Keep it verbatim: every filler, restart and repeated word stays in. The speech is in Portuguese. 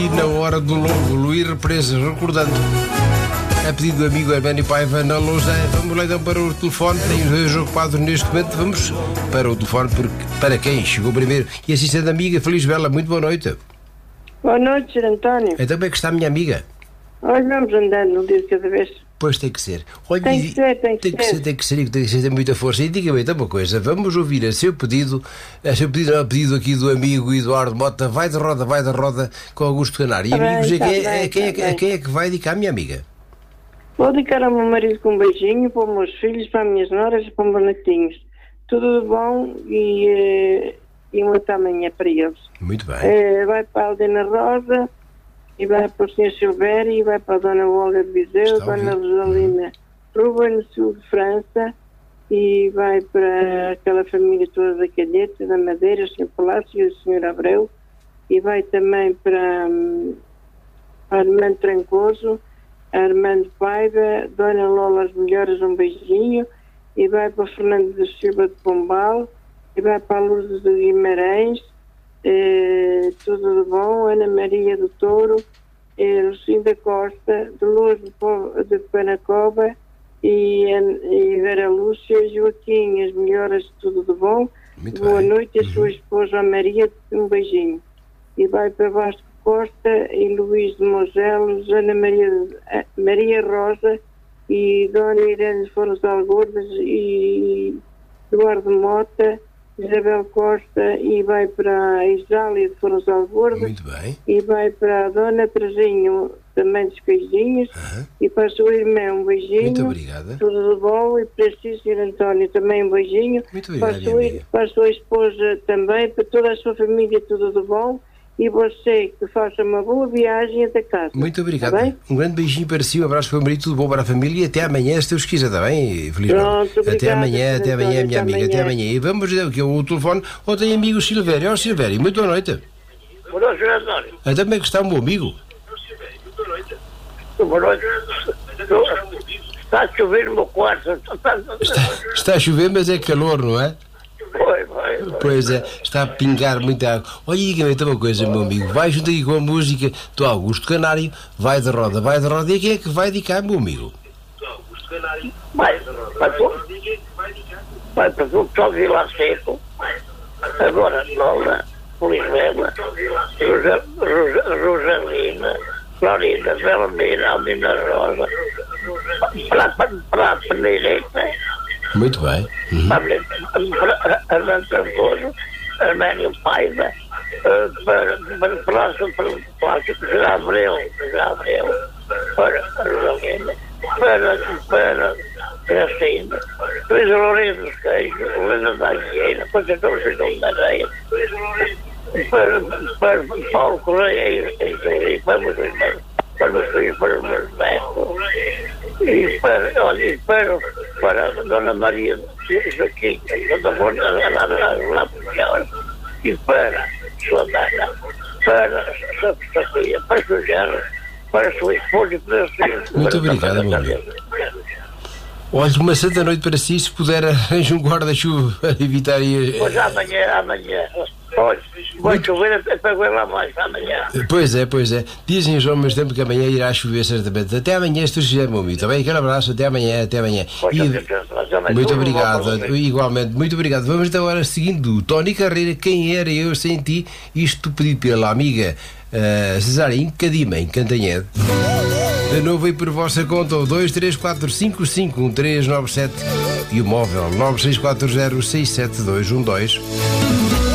E na hora do longo, Luís Represas, recordando a pedido do amigo Arménio Paiva na Lausanne. Vamos lá então para o telefone. Tem os dois ocupados neste momento. Vamos para o telefone porque, para quem chegou primeiro. E assistente amiga Feliz Bela, muito boa noite. Boa noite, senhor António. Então como é que está a minha amiga? Olha, vamos andando um dia de cada vez. Pois tem que ser. Olha, Tem que ser, tem que tem que ser. ser. Tem que ser e tem que ser, tem muita força. E diga-me então uma coisa, vamos ouvir a seu pedido, a seu pedido, a pedido aqui do amigo Eduardo Mota, vai de roda, vai de roda com Augusto Canário. E Tá bem, amigos, a tá quem, bem, a quem, é tá que- a bem. quem é que vai dedicar a minha amiga? Vou dedicar ao meu marido com um beijinho, para os meus filhos, para as minhas noras e para os meus netinhos. Tudo de bom e, eh, e um até amanhã para eles. Muito bem. Eh, vai para a Aldena Rosa, e vai para o senhor Silvério, e vai para a Dona Olga de Viseu, Está a Dona ouvir. Rosalina Ruben, no sul de França, e vai para aquela família toda da Calheta, da Madeira, o senhor Palácio e o senhor Abreu, e vai também para hum, Armando Trancoso, Armando Paiva, Dona Lola as Melhoras, um beijinho, e vai para Fernando da Silva de Pombal, e vai para a Lourdes de Guimarães, eh, tudo de bom, Ana Maria do Touro, eh, Lucinda Costa, de Luz de, Po- de Panacoba, e, An- e Vera Lúcia, Joaquim, as melhoras, tudo de bom. Muito Boa bem. noite, a sua esposa Maria, um beijinho. E vai para Vasco Costa e Luís de Mogelos, Ana Maria, eh, Maria Rosa e Dona Irene de Foros Algordas e Eduardo Mota, Isabel Costa, e vai para a Isália de Foros Algordas Muito bem. e vai para a Dona Trazinho, também dos Queijinhos, Aham. e para a sua irmã um beijinho. Muito obrigada. Tudo de bom, e para si, senhor António, também um beijinho. Muito Para a, obrigado, minha sua, amiga. para a sua esposa também, para toda a sua família, tudo de bom. E você que faça uma boa viagem até casa. Muito obrigado. Tá bem? Um grande beijinho para si, um abraço para o marido, tudo bom para a família e até amanhã, se Deus quiser, está bem? Feliz Pronto, Natal. Até obrigada, amanhã, até senhor amanhã, António, minha até amiga, até amanhã. amanhã. E vamos dizer aqui o telefone, ontem amigo Silvério. Ó Silvério, muito boa noite. Boa noite, senhor António. Até como é que está o meu amigo? Boa noite. Está a chover no meu quarto. Está, está a chover, mas é calor, não é? Foi, foi, foi. Pois é, está a pingar muita água. Olha, diga-me então uma coisa, meu amigo. Vai junto aqui com a música do Augusto Canário, vai de roda, vai de roda. E quem é que vai dedicar, meu amigo? Vai, vai por... Vai para o pessoal de Vila Seco. Agora, Lola, Lisbela, Rosa- Rosa- Rosalina, Florinda, Belmira, Aldina Rosa, para, para, para a Peneireta, Muito bem. Uhum. para Armando Trancoso, Arménio Paiva, eh, para para o Palácio, para o Palácio de Abreu, de Abreu, para a Rosalina, para para Gracinda, Luís Lourenço dos Queijos, Luísa da Aguieira, Conceição Cidão da Areia, para, para Paulo Correia e para os meus irmãos, para os filhos, para os meus netos, e para, olha, e para, para a Dona Maria Joaquim, Dona Borda, lá, lá, lá, lá, e para a sua dana, para a sua Sofia, para a sua gerra, para a sua esposa e para os filhos. Muito obrigado, meu amigo. Olha, uma santa noite para si, se puder arranjar um guarda-chuva para evitar ir... Pois amanhã, amanhã, olha, vai chover até para aguentar mais, amanhã. Pois é, pois é. Dizem ao mesmo tempo que amanhã irá chover certamente. Até amanhã, se tu quiser, meu amigo. Está bem? Aquele abraço, até amanhã, até amanhã. Pois, E- até Muito tudo bom obrigado, para vocês. igualmente, muito obrigado. Vamos então agora seguindo o Tony Carreira, Quem Era Eu Sem Ti, isto pedido pela amiga uh, Cesarim Cadima, em Cantanhede. De novo aí por vossa conta, o dois três quatro cinco cinco um três nove sete e o móvel nove seis quatro zero seis sete dois um dois.